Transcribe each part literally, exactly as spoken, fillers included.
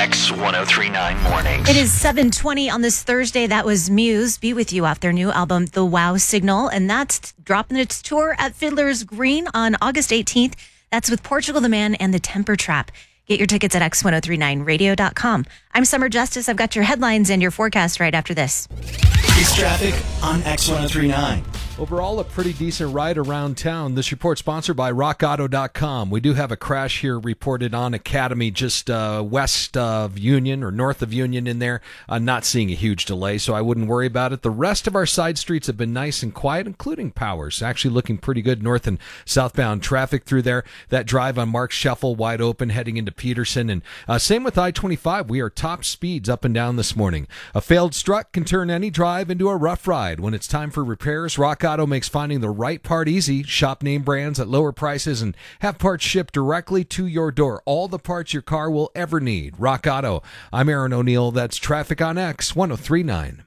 X ten thirty-nine Mornings. It is seven twenty on this Thursday. That was Muse, Be With You, off their new album, The Wow Signal. And that's dropping its tour at Fiddler's Green on August eighteenth. That's with Portugal the Man and the Temper Trap. Get your tickets at X ten thirty-nine radio dot com. I'm Summer Justice. I've got your headlines and your forecast right after this. It's traffic on X ten thirty-nine. Overall, a pretty decent ride around town. This report sponsored by rock auto dot com. We do have a crash here reported on Academy, just uh, west of Union or north of Union in there. Uh, not seeing a huge delay, so I wouldn't worry about it. The rest of our side streets have been nice and quiet, including Powers. Actually looking pretty good north and southbound traffic through there. That drive on Mark Scheffel wide open heading into Peterson. And uh, same with I twenty-five. We are top speeds up and down this morning. A failed strut can turn any drive into a rough ride. When it's time for repairs, Rock Auto makes finding the right part easy. Shop name brands at lower prices and have parts shipped directly to your door. All the parts your car will ever need. Rock Auto. I'm Aaron O'Neill. That's traffic on X ten thirty-nine.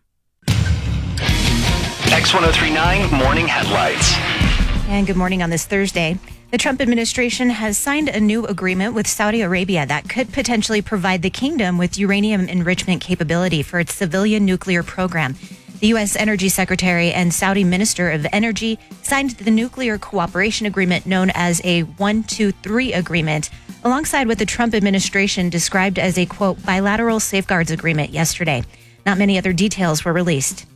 X ten thirty-nine Morning Headlights. And good morning on this Thursday. The Trump administration has signed a new agreement with Saudi Arabia that could potentially provide the kingdom with uranium enrichment capability for its civilian nuclear program. The U S Energy Secretary and Saudi Minister of Energy signed the nuclear cooperation agreement known as a one two three agreement, alongside what the Trump administration described as a, quote, bilateral safeguards agreement yesterday. Not many other details were released.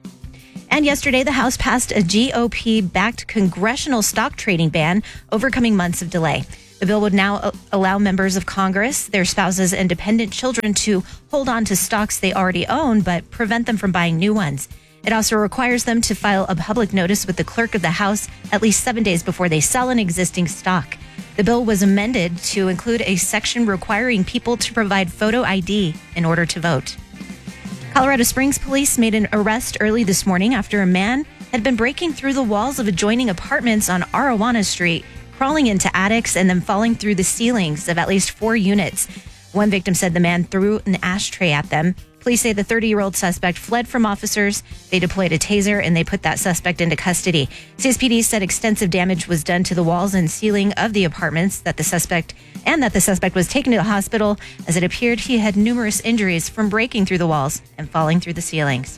And yesterday, the House passed a G O P-backed congressional stock trading ban, overcoming months of delay. The bill would now allow members of Congress, their spouses, and dependent children to hold on to stocks they already own, but prevent them from buying new ones. It also requires them to file a public notice with the clerk of the House at least seven days before they sell an existing stock. The bill was amended to include a section requiring people to provide photo I D in order to vote. Colorado Springs police made an arrest early this morning after a man had been breaking through the walls of adjoining apartments on Arawana Street, crawling into attics and then falling through the ceilings of at least four units. One victim said the man threw an ashtray at them. Police say the thirty-year-old suspect fled from officers. They deployed a taser and they put that suspect into custody. C S P D said extensive damage was done to the walls and ceiling of the apartments that the suspect and that the suspect was taken to the hospital, as it appeared he had numerous injuries from breaking through the walls and falling through the ceilings.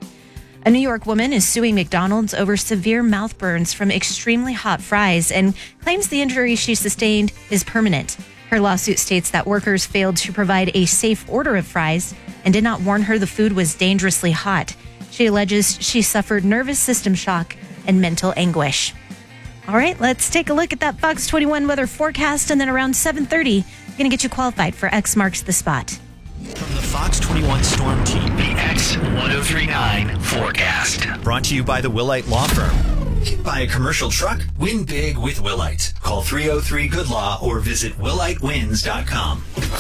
A New York woman is suing McDonald's over severe mouth burns from extremely hot fries and claims the injury she sustained is permanent. Her lawsuit states that workers failed to provide a safe order of fries and did not warn her the food was dangerously hot. She alleges she suffered nervous system shock and mental anguish. All right, let's take a look at that Fox twenty-one weather forecast, and then around seven thirty, I'm going to get you qualified for X Marks the Spot. From the Fox twenty-one Storm Team, The X ten thirty-nine Forecast. brought to you by the Willite Law Firm. Buy a commercial truck? Win big with Willite. Call three oh three good law or visit willite wins dot com.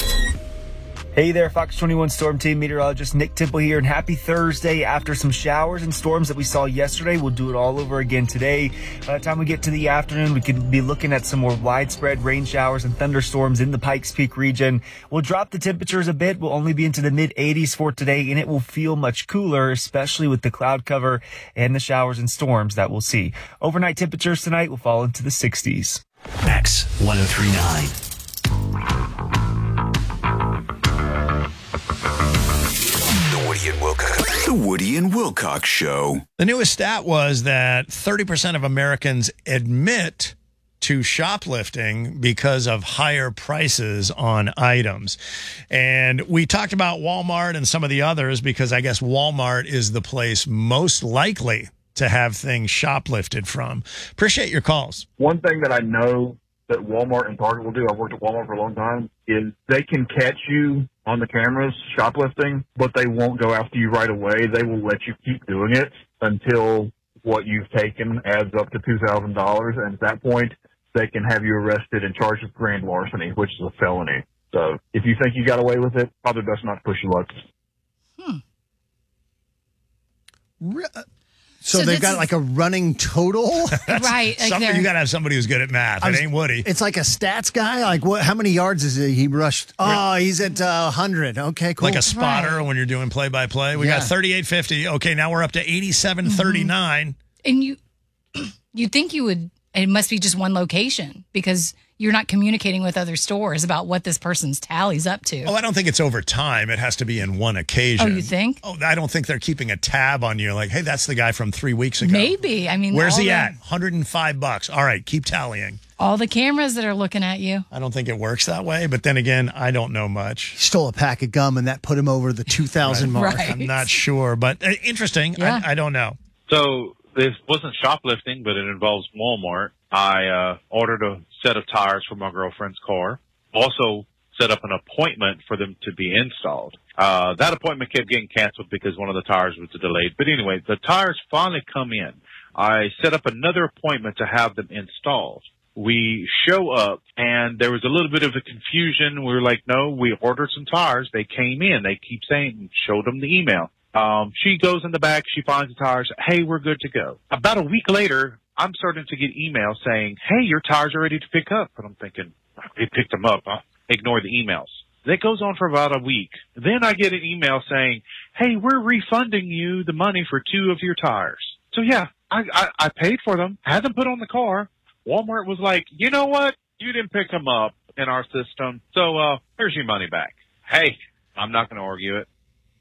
Hey there, Fox twenty-one Storm Team meteorologist Nick Temple here, and happy Thursday. After some showers and storms that we saw yesterday, we'll do it all over again today. By the time we get to the afternoon, we could be looking at some more widespread rain showers and thunderstorms in the Pikes Peak region. We'll drop the temperatures a bit. We'll only be into the mid eighties for today, and it will feel much cooler, especially with the cloud cover and the showers and storms that we'll see. Overnight temperatures tonight will fall into the sixties. X ten thirty-nine. Woody and Wilcox. The Woody and Wilcox Show. The newest stat was that thirty percent of Americans admit to shoplifting because of higher prices on items. And we talked about Walmart and some of the others because I guess Walmart is the place most likely to have things shoplifted from. Appreciate your calls. One thing that I know that Walmart and Target will do, I've worked at Walmart for a long time, is they can catch you on the cameras shoplifting, but they won't go after you right away. They will let you keep doing it until what you've taken adds up to two thousand dollars, and at that point, they can have you arrested and charged with grand larceny, which is a felony. So if you think you got away with it, probably best not push your luck. Hmm. Re- So, So they've this got is- like a running total? Right. Like Somebody, they're- you got to have somebody who's good at math. I It was- ain't Woody. It's like a stats guy? Like, what? How many yards is he, he rushed? Oh, he's at uh, one hundred. Okay, cool. Like a spotter when you're doing play-by-play. We Yeah. got thirty-eight fifty. Okay, now we're up to eighty-seven thirty-nine. And you, you'd think you would, it must be just one location because you're not communicating with other stores about what this person's tally's up to. Oh, I don't think it's over time. It has to be in one occasion. Oh, you think? Oh, I don't think they're keeping a tab on you like, hey, that's the guy from three weeks ago. Maybe. I mean, where's all he the, at? one hundred five bucks. All right, keep tallying. All the cameras that are looking at you. I don't think it works that way, but then again, I don't know much. He stole a pack of gum and that put him over the two thousand right. mark. Right. I'm not sure, but uh, interesting. Yeah. I, I don't know. So this wasn't shoplifting, but it involves Walmart. I uh, ordered a set of tires for my girlfriend's car. Also set up an appointment for them to be installed. Uh, that appointment kept getting canceled because one of the tires was delayed. But anyway, the tires finally come in. I set up another appointment to have them installed. We show up, and there was a little bit of a confusion. We were like, no, we ordered some tires. They came in. They keep saying, showed them the email. Um, she goes in the back. She finds the tires. Hey, we're good to go. About a week later, I'm starting to get emails saying, hey, your tires are ready to pick up. And I'm thinking, they picked them up. Huh? Ignore the emails. That goes on for about a week. Then I get an email saying, hey, we're refunding you the money for two of your tires. So, yeah, I, I, I paid for them, had them put on the car. Walmart was like, you know what? You didn't pick them up in our system. So uh, here's your money back. Hey, I'm not going to argue it.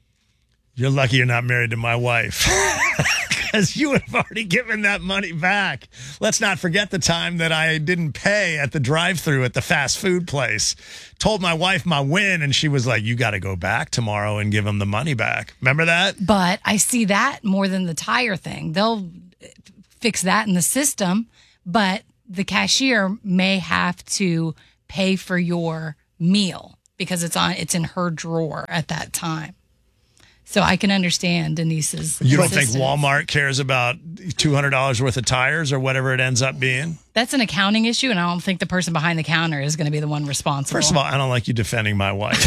You're lucky you're not married to my wife. Because you would have already given that money back. Let's not forget the time that I didn't pay at the drive-thru at the fast food place. Told my wife my win, and she was like, you got to go back tomorrow and give him the money back. Remember that? But I see that more than the tire thing. They'll fix that in the system, but the cashier may have to pay for your meal because it's on it's in her drawer at that time. So I can understand Denise's You don't think insistence. Walmart cares about two hundred dollars worth of tires or whatever it ends up being? That's an accounting issue, and I don't think the person behind the counter is going to be the one responsible. First of all, I don't like you defending my wife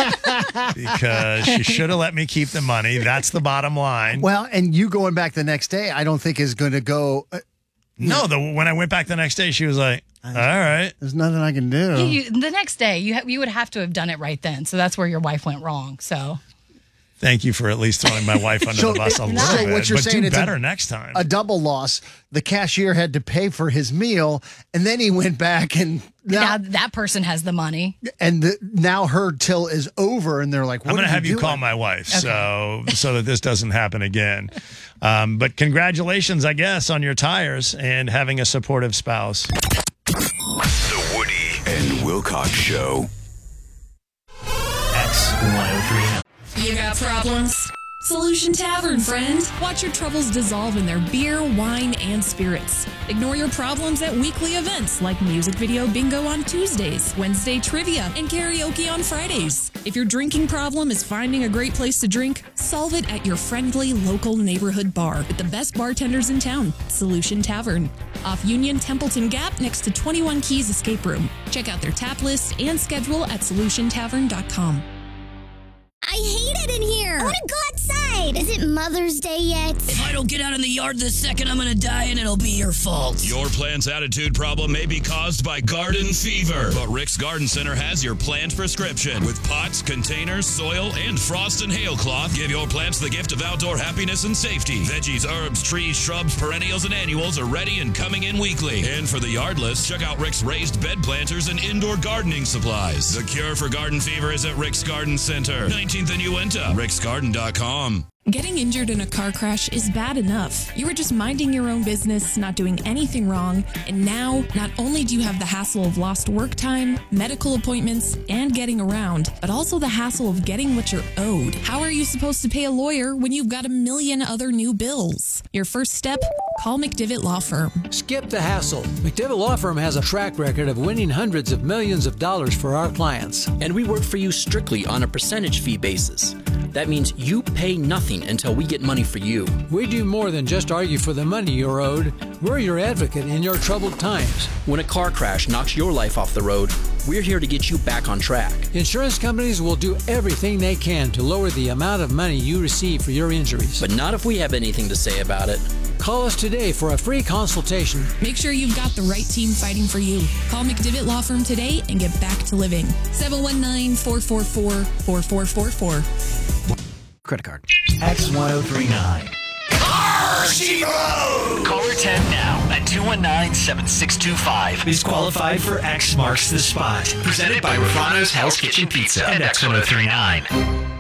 because she should have let me keep the money. That's the bottom line. Well, and you going back the next day, I don't think is going to go. Uh, no, the, when I went back the next day, she was like, all right. There's nothing I can do. You, you, the next day, you ha- you would have to have done it right then. So that's where your wife went wrong. So thank you for at least throwing my wife under So the bus a it- little so bit. what you're but saying do it's a- better next time. A double loss. The cashier had to pay for his meal, and then he went back and now, now, that person has the money. and the, now her till is over, and they're like, "What I'm going to are have you doing?" call my wife so so that this doesn't happen again. Um, but congratulations, I guess, on your tires and having a supportive spouse. The Woody and Wilcox Show. X one oh three. You got problems? Solution Tavern, friend. Watch your troubles dissolve in their beer, wine, and spirits. Ignore your problems at weekly events like music video bingo on Tuesdays, Wednesday trivia, and karaoke on Fridays. If your drinking problem is finding a great place to drink, solve it at your friendly local neighborhood bar with the best bartenders in town, Solution Tavern. Off Union Templeton Gap next to twenty-one Keys Escape Room. Check out their tap list and schedule at solution tavern dot com. I hate it in here. I want to go outside. Is it Mother's Day yet? If I don't get out in the yard this second, I'm going to die and it'll be your fault. Your plant's attitude problem may be caused by garden fever, but Rick's Garden Center has your plant prescription. With pots, containers, soil, and frost and hail cloth, give your plants the gift of outdoor happiness and safety. Veggies, herbs, trees, shrubs, perennials, and annuals are ready and coming in weekly. And for the yardless, check out Rick's raised bed planters and indoor gardening supplies. The cure for garden fever is at Rick's Garden Center, nineteenth and Uinta, ricks garden dot com. Getting injured in a car crash is bad enough. You were just minding your own business, not doing anything wrong, and now not only do you have the hassle of lost work time, medical appointments, and getting around, but also the hassle of getting what you're owed. How are you supposed to pay a lawyer when you've got a million other new bills? Your first step? Call McDivitt Law Firm. Skip the hassle. McDivitt Law Firm has a track record of winning hundreds of millions of dollars for our clients. And we work for you strictly on a percentage fee basis. That means you pay nothing until we get money for you. We do more than just argue for the money you're owed. We're your advocate in your troubled times. When a car crash knocks your life off the road, we're here to get you back on track. Insurance companies will do everything they can to lower the amount of money you receive for your injuries. But not if we have anything to say about it. Call us today for a free consultation. Make sure you've got the right team fighting for you. Call McDivitt Law Firm today and get back to living. seven one nine, four four four, four four four four. Credit card. X one oh three nine. Mercy Road! Caller ten now at two one nine, seven six two five. Is qualified for X Marks the Spot. Presented by Rafano's Hell's Kitchen Pizza and X ten thirty-nine.